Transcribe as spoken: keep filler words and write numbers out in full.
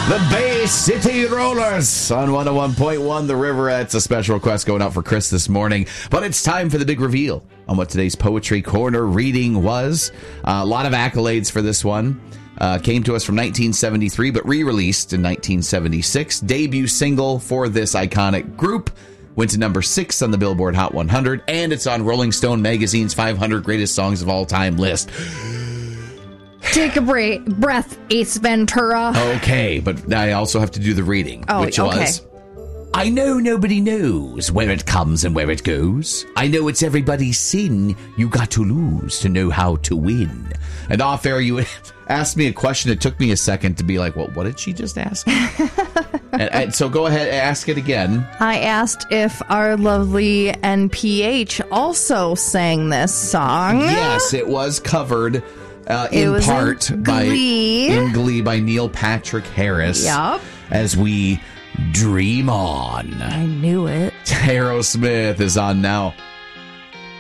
The Bay City Rollers on one oh one point one The Riverettes. A special request going out for Chris this morning. But it's time for the big reveal on what today's Poetry Corner reading was. Uh, a lot of accolades for this one. Uh, came to us from nineteen seventy-three, but re-released in nineteen seventy-six. Debut single for this iconic group. Went to number six on the Billboard Hot one hundred. And it's on Rolling Stone magazine's five hundred Greatest Songs of All Time list. Take a break, breath, Ace Ventura. Okay, but I also have to do the reading, oh, which okay. was... I know nobody knows where it comes and where it goes. I know it's everybody's sin. You got to lose to know how to win. And off air, you asked me a question. It took me a second to be like, well, what did she just ask? and, and so go ahead and ask it again. I asked if our lovely N P H also sang this song. Yes, it was covered uh, in it part in by Glee. in Glee by Neil Patrick Harris. Yep. As we dream on. I knew it. Aerosmith is on now.